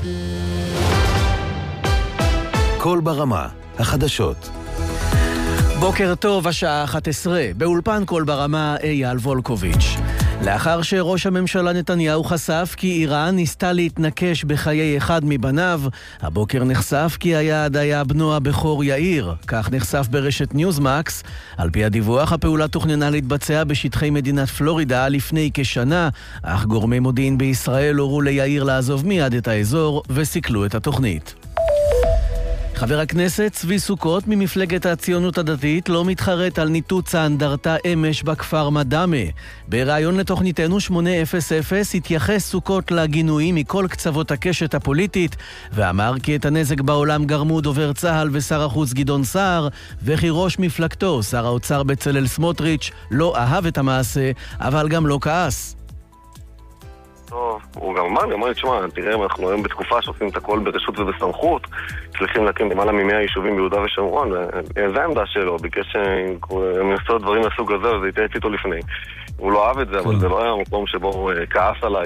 קול ברמה, החדשות. בוקר טוב, השעה 11. באולפן קול ברמה, אייל וולקוביץ'. לאחר שראש הממשלה נתניהו חשף כי איראן ניסתה להתנקש בחיי אחד מבניו, הבוקר נחשף כי היעד היה בנו הבכור יאיר. כך נחשף ברשת ניוזמקס. על פי הדיווח, הפעולה תוכננה להתבצע בשטחי מדינת פלורידה לפני כשנה, אך גורמי מודיעין בישראל הורו ליאיר לעזוב מיד את האזור וסיכלו את התוכנית. חבר הכנסת צבי סוכות ממפלגת הציונות הדתית לא מתחרט על ניתוץ האנדרטה אמש בכפר מדמה. בראיון לתוכניתנו 800 התייחס סוכות לגינויים מכל קצוות הקשת הפוליטית, ואמר כי את הנזק בעולם גרמו דובר צהל ושר החוץ גדעון סער, וכי ראש מפלגתו, שר האוצר בצלאל סמוטריץ', לא אהב את המעשה, אבל גם לא כעס. טוב, הוא גם אמר לי, תשמע, תראה, אנחנו היום בתקופה שעושים את הכל ברשות ובסמכות, צריכים להקים למעלה מ100 יישובים ביהודה ושומרון, וזה העמדה שלו, ביקש שהם יעשו דברים מהסוג הזה, וזה התייעץ איתו לפני. הוא לא אהב את זה, אבל זה לא היה המקום שבו הוא כעס עליי.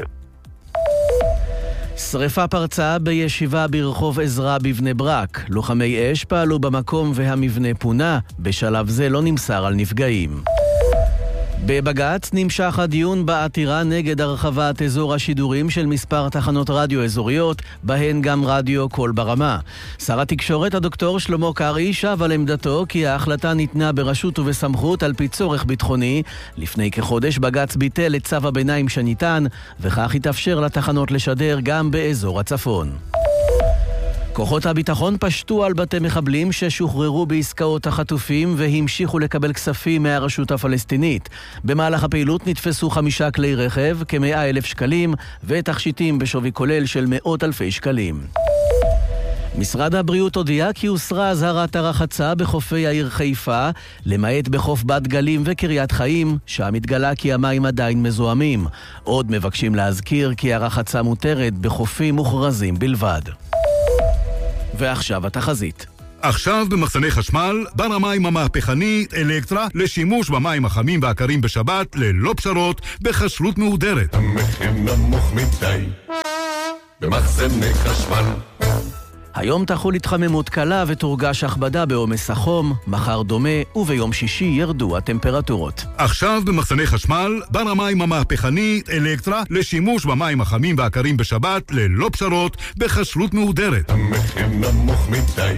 שריפה פרצה בישיבה ברחוב עזרא בבני ברק. לוחמי אש פעלו במקום והמבנה פונה. בשלב זה לא נמסר על נפגעים. בבג"ץ נמשך הדיון בעתירה נגד הרחבת אזור השידורים של מספר תחנות רדיו אזוריות, בהן גם רדיו קול ברמה. שר התקשורת הדוקטור שלמה קרעי שב על עמדתו כי ההחלטה ניתנה ברשות ובסמכות על פי צורך ביטחוני. לפני כחודש בג"ץ ביטל את צו הביניים שניתן, וכך התאפשר לתחנות לשדר גם באזור הצפון. כוחות הביטחון פשטו על בתי מחבלים ששוחררו בעסקאות החטופים והמשיכו לקבל כספים מהרשות הפלסטינית. במהלך הפעילות נתפסו 5 כלי רכב, כ100,000 שקלים, ותכשיטים בשווי כולל של מאות אלפי שקלים. משרד הבריאות הודיע כי הוסרה אזהרת הרחצה בחופי העיר חיפה, למעט בחוף בת גלים וקריית חיים, שם התגלה כי המים עדיין מזוהמים. עוד מבקשים להזכיר כי הרחצה מותרת בחופים מוכרזים בלבד. ועכשיו התחזית. עכשיו במחסני חשמל, בר המים המהפכני אלקטרה לשימוש במים החמים והקרים בשבת ללא פשרות בכשרות מהודרת. המחיר נמוך מדי במחסני חשמל. היום תחול התחממות קלה ותורגש הכבדה בעומס החום, מחר דומה וביום שישי ירדו הטמפרטורות. עכשיו במחסני חשמל, בר המים המהפכני אלקטרה לשימוש במים החמים והקרים בשבת ללא פשרות בכשרות מהודרת. המחיר נמוך מדי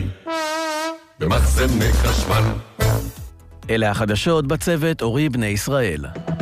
במחסני חשמל. אלה החדשות, בצוות אורי בני ישראל.